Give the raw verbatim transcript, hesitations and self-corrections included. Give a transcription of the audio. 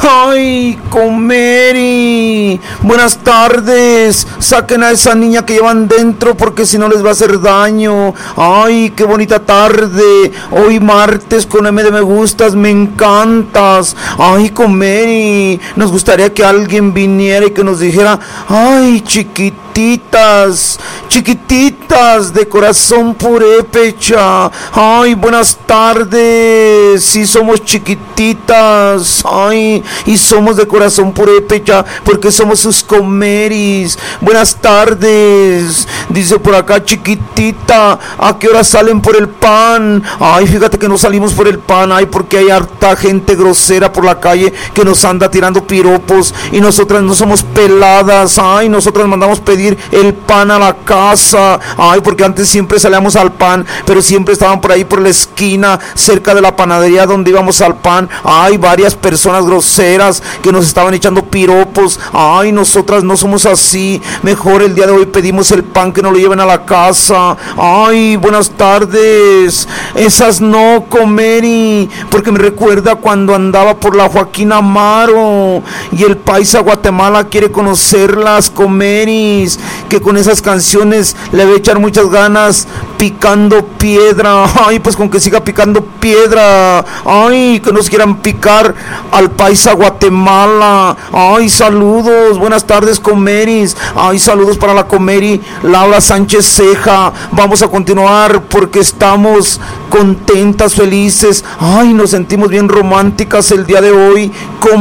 ¡Ay, Comeri! Buenas tardes. Saquen a esa niña que llevan dentro porque si no les va a hacer daño. ¡Ay, qué bonita tarde! Hoy martes con M de me gustas, me encantas. ¡Ay, Comeri! Nos gustaría que alguien viniera y que nos dijera: ¡ay, chiquititas! Chiquititas de corazón purépecha. ¡Ay, buenas tardes! Sí, somos chiquititas. ¡Ay! Y somos de corazón purépecha porque somos sus Comeris. Buenas tardes. Dice por acá: chiquitita, ¿a qué hora salen por el pan? Ay, fíjate que no salimos por el pan. Ay, porque hay harta gente grosera por la calle que nos anda tirando piropos y nosotras no somos peladas. Ay, nosotras mandamos pedir el pan a la casa. Ay, porque antes siempre salíamos al pan, pero siempre estaban por ahí por la esquina, cerca de la panadería donde íbamos al pan. Ay, varias personas groseras que nos estaban echando piropos. Ay, nosotras no somos así. Mejor el día de hoy pedimos el pan, que nos lo lleven a la casa. Ay, buenas tardes. Esas no, Comeri, porque me recuerda cuando andaba por la Joaquín Amaro y el paisa Guatemala quiere conocerlas, Comeris, que con esas canciones le va a echar muchas ganas picando piedra. Ay, pues con que siga picando piedra. Ay, que nos quieran picar al paisa Guatemala. Ay, saludos, buenas tardes, Comeris. Ay, saludos para la Comeri Laura Sánchez Ceja. Vamos a continuar porque estamos contentas, felices. Ay, nos sentimos bien románticas el día de hoy.